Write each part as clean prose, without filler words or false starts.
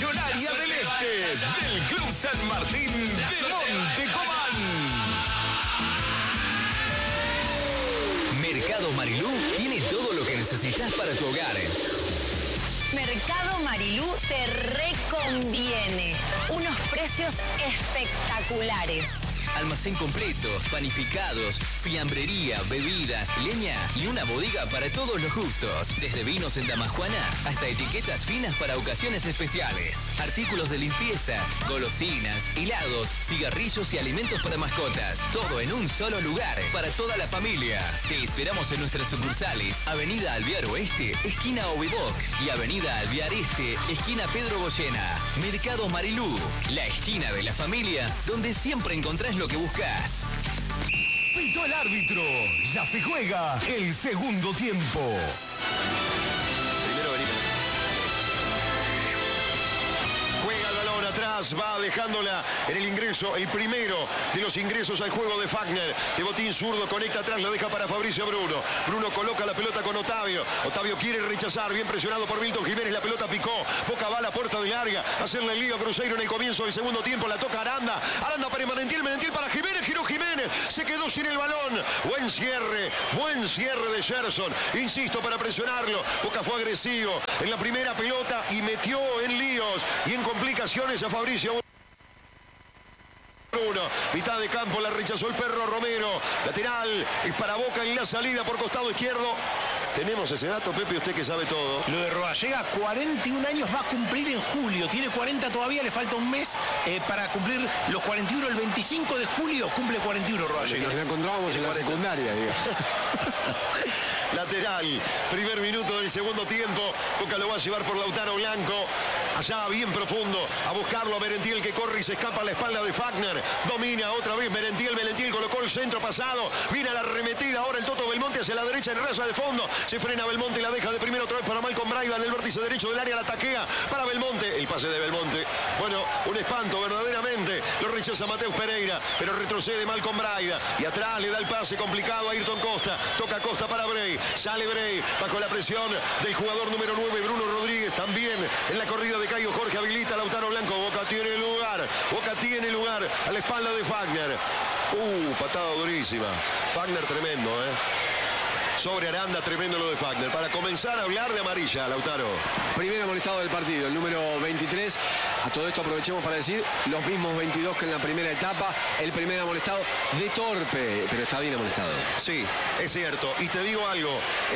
Millonaria del Este, del Club San Martín de Montecomán. Mercado Marilú tiene todo lo que necesitas para tu hogar. Mercado Marilú te reconviene. Unos precios espectaculares. Almacén completo, panificados, fiambrería, bebidas, leña y una bodega para todos los gustos. Desde vinos en Damajuana hasta etiquetas finas para ocasiones especiales. Artículos de limpieza, golosinas, helados, cigarrillos y alimentos para mascotas. Todo en un solo lugar para toda la familia. Te esperamos en nuestras sucursales. Avenida Alvear Oeste, esquina Ovedoc. Y Avenida Alvear Este, esquina Pedro Goyena. Mercado Marilú, la esquina de la familia donde siempre encontrás lo que buscas. Pitó el árbitro. Ya se juega el segundo tiempo. Primero venimos. Juega el balón atrás, va dejándola en el ingreso, el primero de los ingresos al juego de Fagner. De botín zurdo, conecta atrás, la deja para Fabricio Bruno. Bruno coloca la pelota con Otavio. Otavio quiere rechazar, bien presionado por Milton Jiménez, la pelota picó. Boca va a la puerta de larga, hacerle el lío a Cruzeiro en el comienzo del segundo tiempo, la toca Aranda. Aranda para Merentiel, Merentiel para Jiménez, giró Jiménez, se quedó sin el balón. Buen cierre de Gerson. Insisto, para presionarlo. Boca fue agresivo en la primera pelota y metió en líos y en complicaciones a Fabricio Bruno. Mitad de campo la rechazó el perro Romero. Lateral es para Boca en la salida por costado izquierdo. Tenemos ese dato, Pepe, usted que sabe todo. Lo de Rodallega, 41 años, va a cumplir en julio. Tiene 40 todavía, le falta un mes para cumplir los 41. El 25 de julio cumple 41 Rodallega. Nos la encontrábamos en la secundaria, digo. Lateral, primer minuto del segundo tiempo. Boca lo va a llevar por Lautaro Blanco. Allá bien profundo, a buscarlo a Merentiel que corre y se escapa a la espalda de Fagner. Domina otra vez Merentiel, Merentiel colocó el centro pasado. Viene a la arremetida ahora el Toto Belmonte hacia la derecha en raya de fondo. Se frena Belmonte y la deja de primero otra vez para Malcolm Braiba en el vértice derecho del área, la taquea para Belmonte. El pase de Belmonte. Bueno, un espanto verdaderamente. Lo rechaza Mateus Pereira, pero retrocede Malcolm Braiba. Y atrás le da el pase complicado a Ayrton Costa. Toca Costa para Bray. Sale Bray bajo la presión del jugador número 9, Bruno Rodríguez. También en la corrida de Caio Jorge habilita a Lautaro Blanco. Boca tiene lugar. Boca tiene lugar a la espalda de Fagner. Patada durísima. Fagner tremendo, Sobre Aranda, tremendo lo de Fagner. Para comenzar a hablar de amarilla, Lautaro. Primer amonestado del partido, el número 23. A todo esto aprovechemos para decir los mismos 22 que en la primera etapa. El primer amonestado de torpe, pero está bien amonestado. Sí, es cierto. Y te digo algo.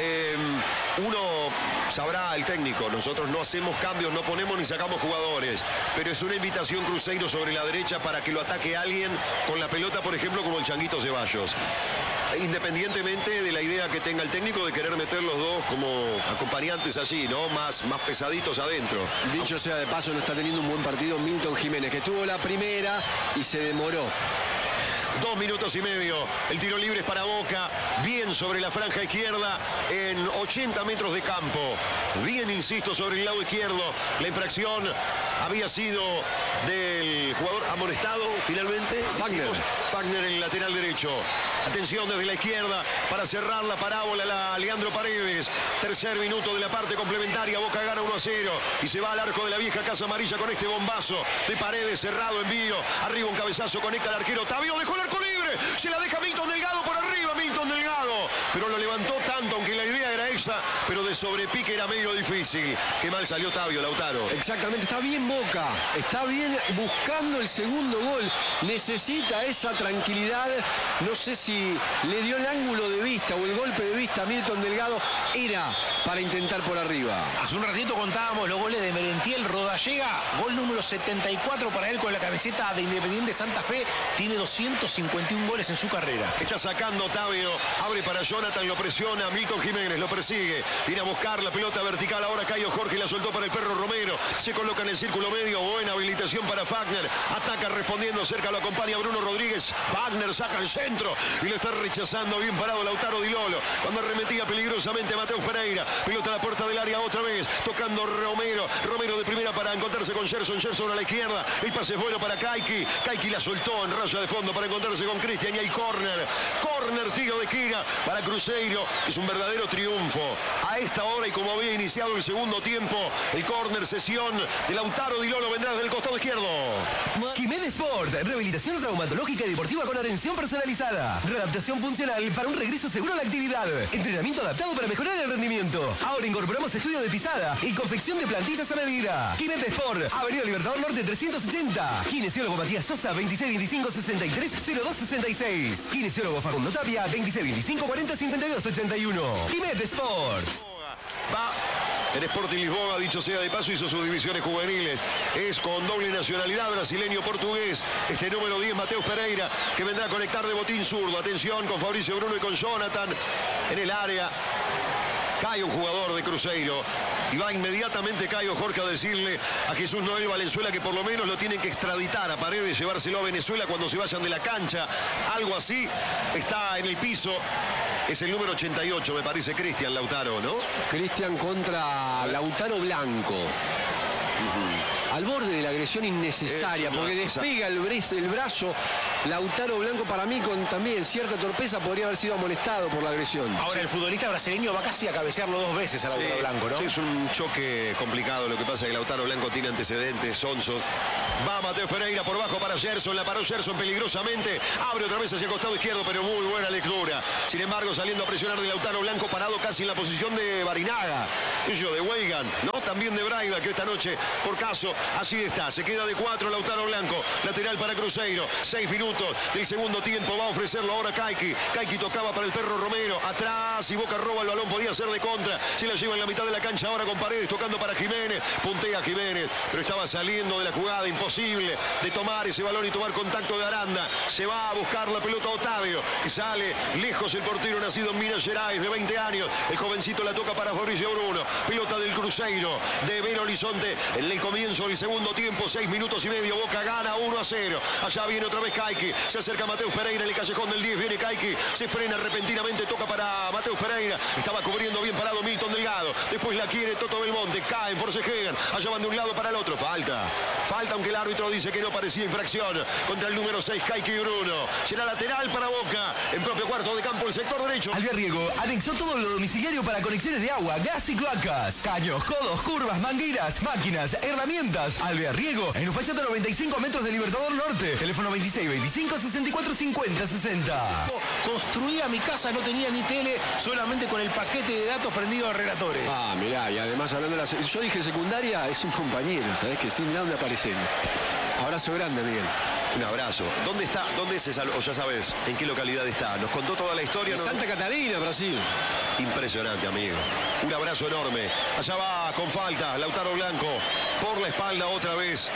Uno sabrá, el técnico, nosotros no hacemos cambios, no ponemos ni sacamos jugadores. Pero es una invitación Cruzeiro sobre la derecha para que lo ataque alguien con la pelota, por ejemplo, como el Changuito Ceballos. Independientemente de la idea que tenga el técnico de querer meter los dos como acompañantes allí, ¿no? Más pesaditos adentro. Dicho sea de paso, no está teniendo un buen partido Milton Jiménez, que tuvo la primera y se demoró. 2 minutos y medio. El tiro libre es para Boca. Bien sobre la franja izquierda en 80 metros de campo. Bien, insisto, sobre el lado izquierdo. La infracción había sido del jugador amonestado finalmente. Fagner en el lateral derecho. Atención desde la izquierda para cerrar la parábola a Leandro Paredes. Tercer minuto de la parte complementaria. Boca gana 1-0 y se va al arco de la vieja Casa Amarilla con este bombazo de Paredes, cerrado, envío. Arriba un cabezazo, conecta al arquero Otavio, dejó el arco libre. Se la deja Milton Delgado por arriba, Milton Delgado. Pero lo levantó tanto, aunque la idea era esa, pero de sobrepique era medio difícil. Qué mal salió Otavio, Lautaro. Exactamente, está bien Boca. Está bien buscando el segundo gol. Necesita esa tranquilidad. No sé si le dio el ángulo de vista o el golpe de vista a Milton Delgado. Era para intentar por arriba. Hace un ratito contábamos los goles de Merentiel. Rodallega, gol número 74 para él con la camiseta de Independiente Santa Fe. Tiene 251 goles en su carrera. Está sacando Otavio, abre para Jonathan, lo presiona, Milton Jiménez lo persigue, viene a buscar la pelota vertical, ahora Caio Jorge la soltó para el perro Romero, se coloca en el círculo medio, buena habilitación para Fagner, ataca respondiendo, cerca lo acompaña Bruno Rodríguez, Fagner saca el centro y lo está rechazando, bien parado Lautaro Di Lolo, cuando arremetía peligrosamente a Mateus Pereira, pelota a la puerta del área otra vez, tocando Romero de primera para encontrarse con Gerson a la izquierda, el pase es bueno para Kaiki la soltó en raya de fondo para encontrarse con Cristian y hay córner, tiro de esquina para Cruzeiro, es un verdadero triunfo a esta hora y como había iniciado el segundo tiempo, el córner sesión de Lautaro Di Lolo vendrá del costado izquierdo. Jiménez Sport, rehabilitación traumatológica y deportiva con atención personalizada. Readaptación funcional para un regreso seguro a la actividad. Entrenamiento adaptado para mejorar el rendimiento. Ahora incorporamos estudio de pisada y confección de plantillas a medida. Jiménez Sport, Avenida Libertador Norte 380. Kinesiólogo Matías Sosa, 2625-630266. Kinesiólogo Facundo Tapia, 2625-405281. Jiménez Sport. Va en Sporting Lisboa, dicho sea de paso, hizo sus divisiones juveniles. Es con doble nacionalidad, brasileño-portugués. Este número 10, Mateus Pereira, que vendrá a conectar de botín zurdo. Atención con Fabricio Bruno y con Jonathan en el área. Cae un jugador de Cruzeiro y va inmediatamente Caio Jorge a decirle a Jesús Noel Valenzuela que por lo menos lo tienen que extraditar a Paredes, llevárselo a Venezuela cuando se vayan de la cancha. Algo así. Está en el piso. Es el número 88, me parece, Cristian Lautaro, ¿no? Cristian contra Lautaro Blanco. Al borde de la agresión innecesaria, porque despega el brazo. Lautaro Blanco, para mí, con también cierta torpeza, podría haber sido amonestado por la agresión. Ahora, el futbolista brasileño va casi a cabecearlo 2 veces a Lautaro Blanco, ¿no? Sí, es un choque complicado. Lo que pasa es que Lautaro Blanco tiene antecedentes, sonso. Va Mateus Pereira por bajo para Gerson, la paró Gerson peligrosamente. Abre otra vez hacia el costado izquierdo, pero muy buena lectura. Sin embargo, saliendo a presionar de Lautaro Blanco, parado casi en la posición de Barinaga. Ello de Weigan, ¿no? También de Braida, que esta noche, por caso, así está. Se queda de 4 Lautaro Blanco. Lateral para Cruzeiro. 6 minutos del segundo tiempo. Va a ofrecerlo ahora Caiki. Caiki tocaba para el perro Romero. Atrás y Boca roba el balón. Podía ser de contra. Se la lleva en la mitad de la cancha ahora con Paredes. Tocando para Jiménez. Puntea Jiménez. Pero estaba saliendo de la jugada. Imposible de tomar ese balón y tomar contacto de Aranda. Se va a buscar la pelota Otavio. Y sale lejos el portero nacido en Minas Gerais de 20 años. El jovencito la toca para Fabricio Bruno. Pelota del Cruzeiro de Belo Horizonte. En el comienzo del segundo tiempo. 6 minutos y medio. Boca gana 1-0. Allá viene otra vez Caiki. Se acerca Mateus Pereira en el callejón del 10. Viene Caiki. Se frena repentinamente. Toca para Mateus Pereira. Estaba cubriendo bien parado Milton Delgado. Después la quiere Toto Belmonte. Cae en forcejean. Allá van de un lado para el otro. Falta, aunque el árbitro dice que no parecía infracción. Contra el número 6, Caiki Bruno. Será lateral para Boca. En propio cuarto de campo, el sector derecho. Alberriego anexó todo lo domiciliario para conexiones de agua, gas y cloacas. Caños, codos, curvas, mangueras, máquinas, herramientas. Alberriego en Uspallata 95 metros de Libertador Norte. Teléfono 2625-6450-60. Construía mi casa, no tenía ni tele, solamente con el paquete de datos prendido a relatores. Ah, mirá, y además hablando de la... Yo dije secundaria, es un compañero, ¿sabés? Que sí, mirá dónde aparecemos. Abrazo grande, Miguel. Un abrazo. ¿Dónde está? ¿Dónde es esa? O ya sabes en qué localidad está. Nos contó toda la historia. En Santa Catarina, Brasil. Impresionante, amigo. Un abrazo enorme. Allá va con falta Lautaro Blanco por la espalda otra vez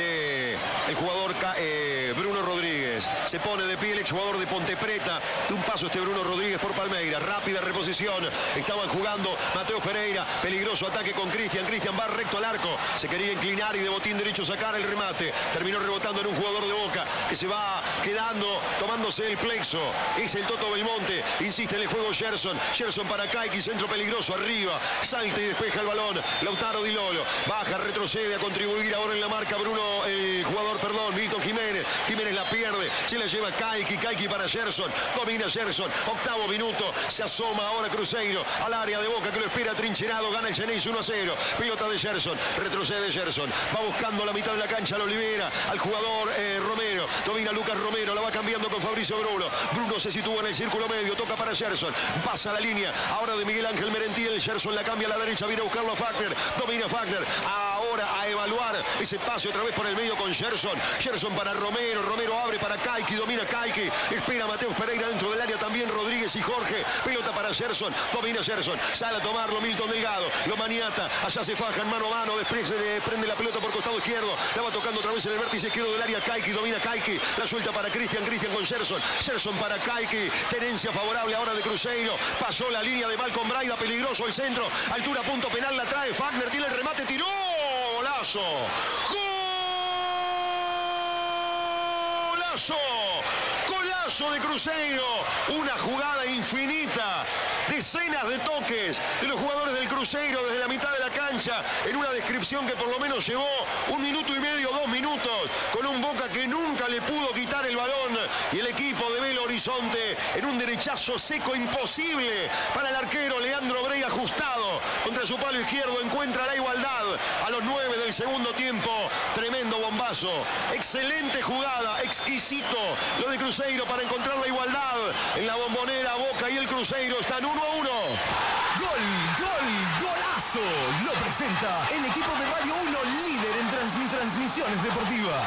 de el jugador Bruno Rodríguez. Se pone de pie el exjugador de Ponte Preta. De un paso Bruno Rodríguez por Palmeira. Rápida reposición. Estaban jugando Mateus Pereira. Peligroso ataque con Cristian. Cristian va recto al arco. Se quería inclinar y de botín derecho sacar el remate. Terminó rebotando en un jugador de Boca que se va quedando, tomándose el plexo. Es el Toto Belmonte. Insiste en el juego Gerson. Gerson para Caiki. Centro peligroso arriba. Salta y despeja el balón. Lautaro Di Lolo. Baja, retrocede a contribuir ahora en la marca Bruno, el jugador, Milton Jiménez. Jiménez la pierde. Se la lleva Caiki. Caiki para Gerson. Domina Gerson. 8º minuto. Se asoma ahora Cruzeiro al área de Boca que lo espera trincherado. Gana el Geneis 1-0. Pelota de Gerson. Retrocede Gerson. Va buscando la mitad de la cancha. Lo libera al jugador Romero. Domina Lucas Romero. La va cambiando con Fabricio Bruno. Bruno se sitúa en el círculo medio. Toca para Gerson. Pasa la línea. Ahora de Miguel Ángel Merentiel. Gerson la cambia a la derecha. Viene a buscarlo a Fagner. Domina Fagner. Ahora a evaluar ese pase otra vez por el medio con Gerson. Gerson para Romero. Romero abre para Caiki. Domina Caiki. Espera Mateus Pereira dentro del área también. Rodríguez y Jorge. Pelota para Gerson. Domina Gerson. Sale a tomarlo Milton Delgado. Lo maniata. Allá se fajan mano a mano. Después prende la pelota por costado izquierdo. La va tocando otra vez en el vértice izquierdo del área. Caiki. Domina Caiki. La suelta para Cristian. Cristian con Gerson. Gerson para Caiki. Tenencia favorable ahora de Cruzeiro. Pasó la línea de Malcolm Braida. Peligroso el centro. Altura punto penal. La trae Fagner. Tiene el remate. Tiró. Golazo. Golazo. Golazo de Cruzeiro. Una jugada infinita decenas de toques de los jugadores del Cruzeiro desde la mitad de la cancha, en una descripción que por lo menos llevó 1 minuto y medio, 2 minutos, con un Boca que nunca le pudo quitar el balón, y el equipo de Belo Horizonte en un derechazo seco imposible para el arquero Leandro Brey, ajustado contra su palo izquierdo, encuentra la igualdad a los 9 del segundo tiempo. Tremendo bombazo, excelente jugada, exquisito lo de Cruzeiro para encontrar la igualdad en la Bombonera. Boca y el Cruzeiro están 1-1. Gol, golazo. Lo presenta el equipo de Radio 1, líder en transmisiones deportivas.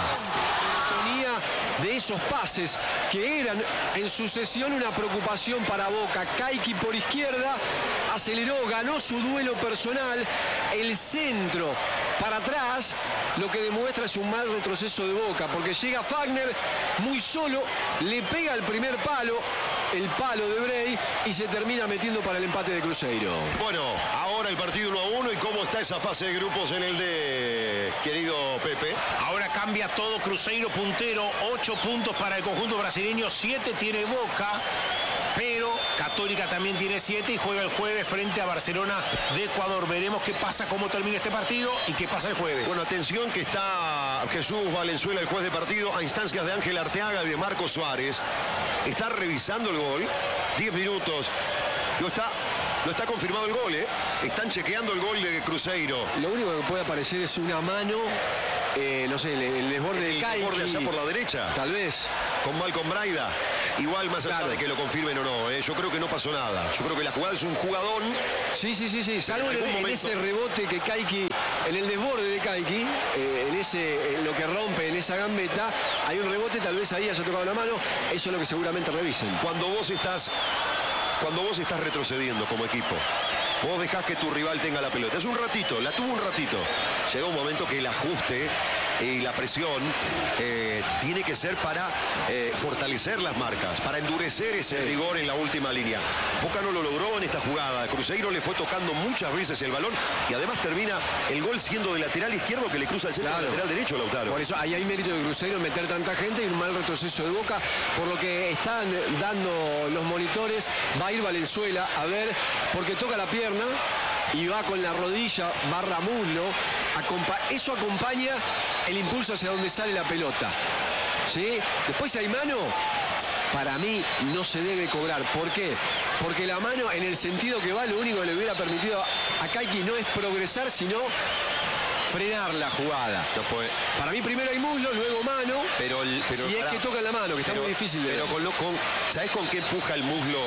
De esos pases que eran en sucesión una preocupación para Boca. Caicchi por izquierda aceleró, ganó su duelo personal, el centro para atrás, lo que demuestra es un mal retroceso de Boca, porque llega Fagner muy solo, le pega el primer palo, el palo de Brey, y se termina metiendo para el empate de Cruzeiro. Bueno, ahora el partido 1-1, ¿y cómo está esa fase de grupos en el de querido Pepe? Ahora cambia todo. Cruzeiro puntero, 8 puntos para el conjunto brasileño, 7 tiene Boca, pero Católica también tiene 7 y juega el jueves frente a Barcelona de Ecuador. Veremos qué pasa, cómo termina este partido y qué pasa el jueves. Bueno, atención que está Jesús Valenzuela, el juez de partido, a instancias de Ángel Arteaga y de Marco Suárez. Está revisando el gol, 10 minutos. No está confirmado el gol, ¿eh? Están chequeando el gol de Cruzeiro. Lo único que puede aparecer es una mano, no sé, el desborde de Caicchi. El desborde allá por la derecha. Tal vez. Con Malcolm Braida. Igual, más allá de que lo confirmen o no, yo creo que no pasó nada. Yo creo que la jugada es un jugadón. Sí. Salvo en ese rebote que Caicchi, en el desborde de Caicchi, en lo que rompe en esa gambeta, hay un rebote, tal vez ahí haya tocado la mano. Eso es lo que seguramente revisen. Cuando vos estás retrocediendo como equipo, vos dejás que tu rival tenga la pelota. Es un ratito, la tuvo un ratito. Llega un momento que el ajuste y la presión tiene que ser para fortalecer las marcas, para endurecer ese rigor en la última línea. Boca no lo logró en esta jugada. Cruzeiro le fue tocando muchas veces el balón y además termina el gol siendo de lateral izquierdo que le cruza el centro del lateral derecho, Lautaro. Por eso ahí hay mérito de Cruzeiro en meter tanta gente y un mal retroceso de Boca. Por lo que están dando los monitores, va a ir Valenzuela a ver, porque toca la pierna y va con la rodilla barra muslo. Eso acompaña el impulso hacia donde sale la pelota. ¿Sí? Después, si hay mano, para mí no se debe cobrar. ¿Por qué? Porque la mano, en el sentido que va, lo único que le hubiera permitido a Caicchi no es progresar, sino frenar la jugada. No puede. Para mí primero hay muslo, luego mano, pero si es que toca la mano, que está muy difícil de ver. ¿Sabés con qué empuja el muslo?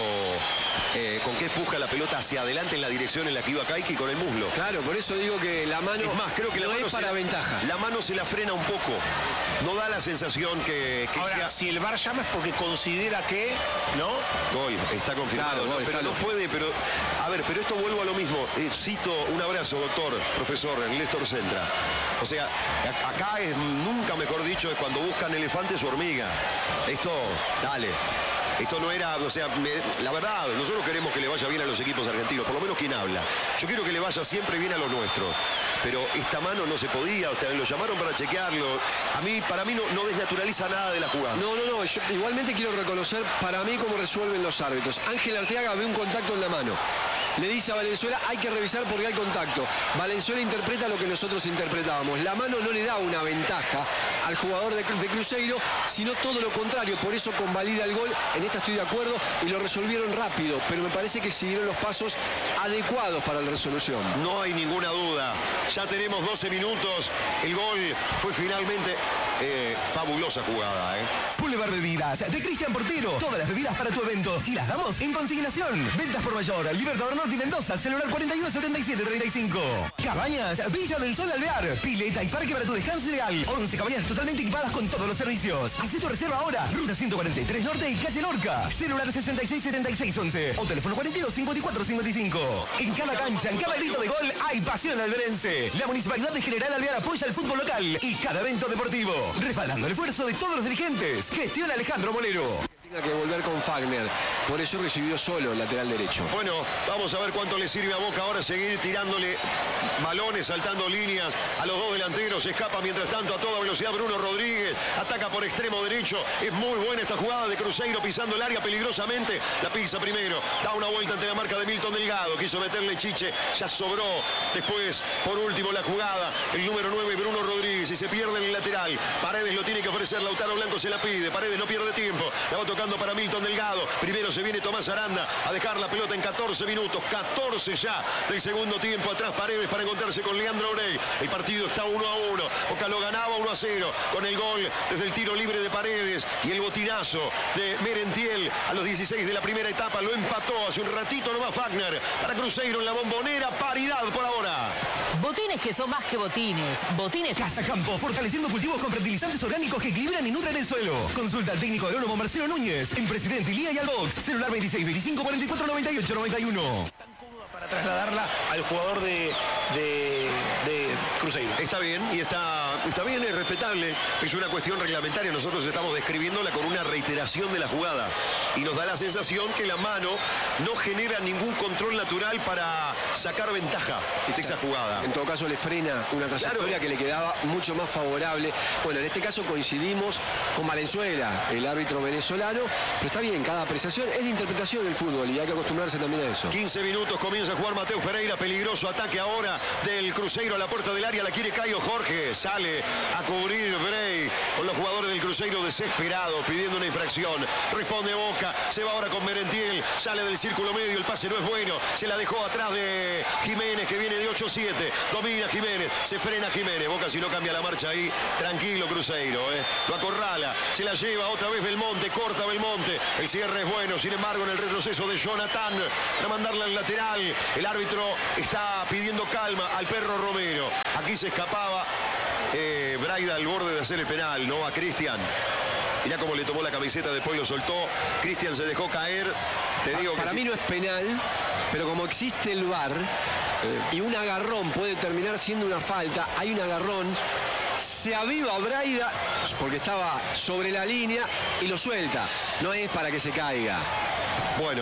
¿Con qué empuja la pelota hacia adelante en la dirección en la que iba Caicchi? Con el muslo. Claro, por eso digo que la mano, es más, creo que no la mano es para ventaja. La mano se la frena un poco. No da la sensación que ahora, sea... si el VAR llama es porque considera que, ¿no? Gol, está confirmado. Claro, pero no puede, pero... A ver, pero esto vuelvo a lo mismo. Cito, un abrazo, doctor, profesor, Néstor Centra. O sea, acá es, nunca mejor dicho, es cuando buscan elefantes o hormigas. Esto, dale. Esto no era, o sea, la verdad, nosotros queremos que le vaya bien a los equipos argentinos, por lo menos quien habla. Yo quiero que le vaya siempre bien a los nuestros. Pero esta mano no se podía, o sea, lo llamaron para chequearlo. Para mí no desnaturaliza nada de la jugada. No, yo igualmente quiero reconocer para mí cómo resuelven los árbitros. Ángel Arteaga ve un contacto en la mano. Le dice a Valenzuela, hay que revisar porque hay contacto. Valenzuela interpreta lo que nosotros interpretábamos. La mano no le da una ventaja al jugador de Cruzeiro, sino todo lo contrario. Por eso convalida el gol. En esta estoy de acuerdo y lo resolvieron rápido. Pero me parece que siguieron los pasos adecuados para la resolución. No hay ninguna duda. Ya tenemos 12 minutos. El gol fue finalmente fabulosa jugada. Boulevard Bebidas de Cristian Portero. Todas las bebidas para tu evento y las damos en consignación. Ventas por mayor. Libertador Norte y Mendoza. Celular 417735. Cabañas Villa del Sol Alvear. Pileta y parque para tu descanso ideal. 11 cabañas totalmente equipadas con todos los servicios. Haz tu reserva ahora. Ruta 143 Norte y Calle Lorca. Celular 667611 o teléfono 425455. En cada cancha, en cada grito de gol hay pasión alverense. La Municipalidad de General Alvear apoya el fútbol local y cada evento deportivo. Respaldando el esfuerzo de todos los dirigentes. Gestión Alejandro Molero. tenga que volver con Fagner. Por eso recibió solo el lateral derecho. Bueno, vamos a ver cuánto le sirve a Boca ahora seguir tirándole balones, saltando líneas a los dos delanteros. Escapa mientras tanto a toda velocidad Bruno Rodríguez. Ataca por extremo derecho. Es muy buena esta jugada de Cruzeiro pisando el área peligrosamente. La pisa primero. Da una vuelta ante la marca de Milton Delgado. Quiso meterle Chiche. Ya sobró. Después, por último, la jugada. El número 9, Bruno Rodríguez. Y se pierde en el lateral. Paredes lo tiene que ofrecer. Lautaro Blanco se la pide. Paredes no pierde tiempo. La va tocando para Milton Delgado. Primero se viene Tomás Aranda a dejar la pelota en 14 minutos. 14 ya del segundo tiempo. Atrás Paredes para encontrarse con Leandro Orey. El partido está 1-1. Boca lo ganaba 1-0 con el gol desde el tiro libre de Paredes y el botinazo de Merentiel a los 16 de la primera etapa. Lo empató hace un ratito nomás Fagner. Para Cruzeiro en la Bombonera. Paridad por ahora. Botines que son más que botines. Botines Casa Campo, fortaleciendo cultivos con fertilizantes orgánicos que equilibran y nutren el suelo. Consulta al técnico agrónomo Marcelo Núñez en Presidente Ilía y Albox. Celular 26 25 44 98 91. Para trasladarla al jugador de Cruzeiro. Está bien y está bien, es respetable. Es una cuestión reglamentaria. Nosotros estamos describiéndola con una reiteración de la jugada. Y nos da la sensación que la mano no genera ningún control natural para sacar ventaja de esa jugada. En todo caso le frena una trayectoria que le quedaba mucho más favorable. Bueno, en este caso coincidimos con Valenzuela, el árbitro venezolano. Pero está bien, cada apreciación es de interpretación del fútbol y hay que acostumbrarse también a eso. 15 minutos, comienza a jugar Mateus Pereira. Peligroso ataque ahora del Cruzeiro a la puerta del área. La quiere Caio Jorge. Sale a cubrir Bray con los jugadores del Cruzeiro desesperados pidiendo una infracción. Responde Boca. Se va ahora con Merentiel. Sale del círculo medio. El pase no es bueno. Se la dejó atrás de Jiménez que viene de 8-7. Domina Jiménez. Se frena Jiménez. Boca si no cambia la marcha ahí. Tranquilo Cruzeiro. Lo acorrala. Se la lleva otra vez Belmonte. Corta Belmonte. El cierre es bueno. Sin embargo en el retroceso de Jonathan para mandarla al lateral. El árbitro está pidiendo calma al perro Romero. Aquí se escapaba Braida al borde de hacer el penal, ¿no? A Cristian. Mirá cómo le tomó la camiseta, después lo soltó. Cristian se dejó caer. Te digo que para mí no es penal, pero como existe el VAR y un agarrón puede terminar siendo una falta, hay un agarrón, se aviva Braida porque estaba sobre la línea y lo suelta. No es para que se caiga. Bueno.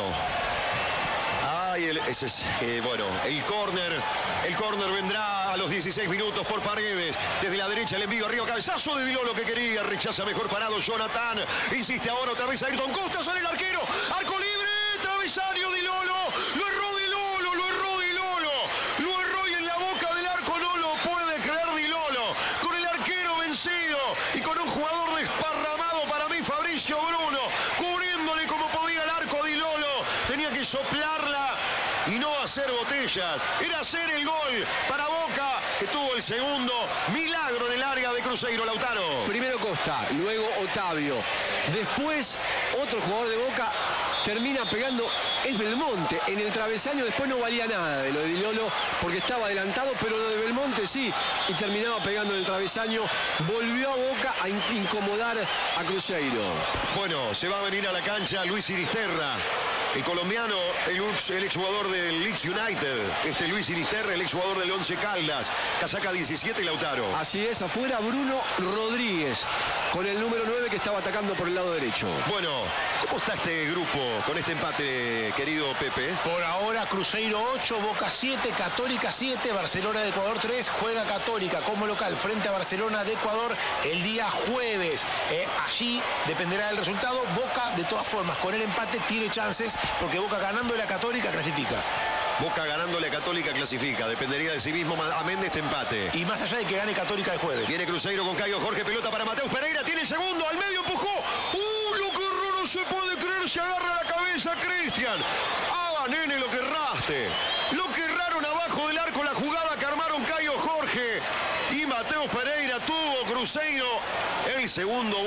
El córner vendrá a los 16 minutos por Paredes. Desde la derecha el envío arriba, cabezazo de Dilolo que quería, rechaza mejor parado Jonathan. Insiste ahora otra vez Ayrton Costa, sale el arquero, arco libre, travesaño Dilolo, lo erró Dilolo, lo erró y en la boca del arco no lo puede creer Dilolo. Con el arquero vencido y con un jugador desparramado para mí, Fabricio Bruno, cubriéndole como podía el arco Dilolo. Tenía que soplarla y no hacer botellas. Era hacer el gol para Boca, que tuvo el segundo. Milagro en el área de Cruzeiro, Lautaro. Primero Costa, luego Otavio. Después, otro jugador de Boca termina pegando, es Belmonte. En el travesaño después no valía nada de lo de Dilolo, porque estaba adelantado, pero lo de Belmonte sí. Y terminaba pegando en el travesaño. Volvió a Boca a incomodar a Cruzeiro. Bueno, se va a venir a la cancha Luis Sinisterra. El colombiano, el exjugador del Leeds United. Luis Sinisterra, el exjugador del Once Caldas. Casaca 17, Lautaro. Así es, afuera Bruno Rodríguez, con el número 9 que estaba atacando por el lado derecho. Bueno, ¿cómo está este grupo con este empate, querido Pepe? Por ahora Cruzeiro 8, Boca 7, Católica 7, Barcelona de Ecuador 3. Juega Católica como local frente a Barcelona de Ecuador el día jueves. Allí dependerá del resultado. Boca, de todas formas, con el empate tiene chances, porque Boca ganando la Católica clasifica. Boca ganándole a Católica clasifica. Dependería de sí mismo, amén de este empate. Y más allá de que gane Católica el jueves. Viene Cruzeiro con Caio Jorge, pelota para Mateus Pereira. Tiene el segundo, al medio empujó. Lo que erró no se puede creer. Se agarra la cabeza Cristian. Nene, lo que erraste. Lo que erraron abajo del arco la jugada que armaron Caio Jorge y Mateus Pereira. Tuvo Cruzeiro el segundo.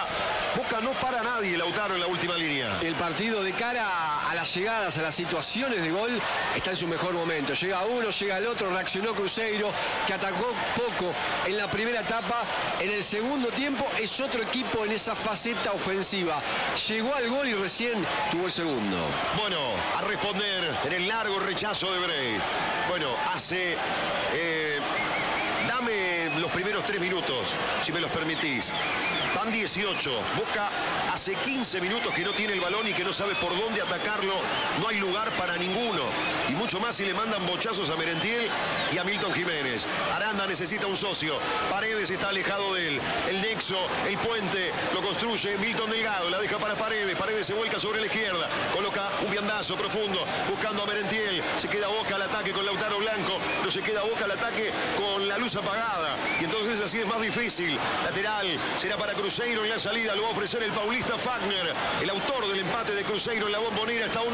Boca no para a nadie, Lautaro, en la última línea. El partido de cara a las llegadas, a las situaciones de gol, está en su mejor momento. Llega uno, llega el otro, reaccionó Cruzeiro, que atacó poco en la primera etapa. En el segundo tiempo es otro equipo en esa faceta ofensiva. Llegó al gol y recién tuvo el segundo. Bueno, a responder en el largo rechazo de Bray. Bueno, hace... dame los primeros últimos 3 minutos, si me los permitís. Van 18. Boca hace 15 minutos que no tiene el balón y que no sabe por dónde atacarlo. No hay lugar para ninguno. Y mucho más si le mandan bochazos a Merentiel y a Milton Jiménez. Aranda necesita un socio. Paredes está alejado de él. El nexo, el puente, lo construye Milton Delgado. La deja para Paredes. Paredes se vuelca sobre la izquierda. Coloca un viandazo profundo buscando a Merentiel. Se queda Boca al ataque con Lautaro Blanco. No se queda Boca al ataque con la luz apagada. Y entonces así es más difícil. Lateral será para Cruzeiro en la salida. Lo va a ofrecer el paulista Fagner. El autor del empate de Cruzeiro en la Bombonera. Está 1-1.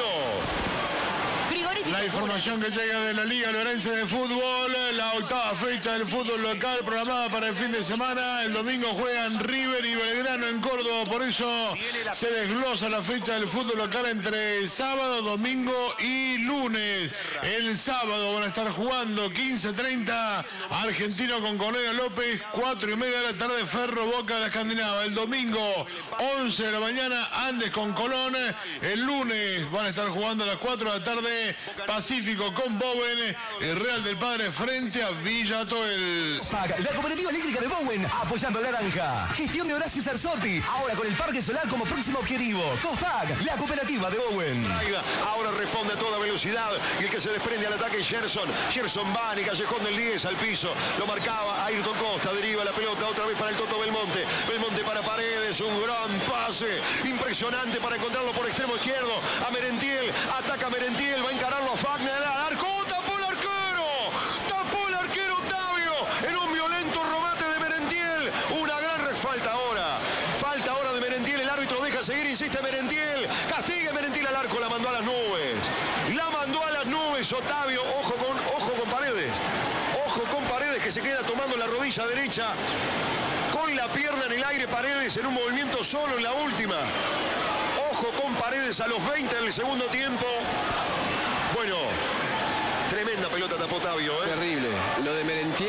La información que llega de la Liga Lorense de Fútbol, la octava fecha del fútbol local programada para el fin de semana. El domingo juegan River y Belgrano en Córdoba, por eso se desglosa la fecha del fútbol local entre sábado, domingo y lunes. El sábado van a estar jugando 15:30 Argentino con Cornelio López, 4:30 de la tarde Ferro Boca de la Escandinava. El domingo 11 de la mañana Andes con Colón. El lunes van a estar jugando a las 4 de la tarde Pacífico con Bowen, el Real del Padre frente a Villa Toel. La cooperativa eléctrica de Bowen, apoyando a Naranja. Gestión de Horacio Sarzotti, ahora con el parque solar como próximo objetivo. Copac, la cooperativa de Bowen. Ahora responde a toda velocidad y el que se desprende al ataque es Gerson. Gerson va en el callejón del 10 al piso. Lo marcaba Ayrton Costa, deriva la pelota otra vez para el Toto Belmonte. Belmonte para Paredes, un gran pase. Impresionante para encontrarlo por extremo izquierdo. A Merentiel, ataca Merentiel, va a encararlo a Fagner, al arco, tapó el arquero Otavio, en un violento remate de Merentiel, una gran falta ahora de Merentiel, el árbitro deja seguir, insiste Merentiel, castigue Merentiel al arco, la mandó a las nubes, Otavio, ojo con Paredes que se queda tomando la rodilla derecha, con la pierna en el aire Paredes en un movimiento solo en la última. Ojo con Paredes a los 20 del segundo tiempo. Bueno, tremenda pelota tapó Otavio, ¿eh? Terrible. Lo de Merentiel.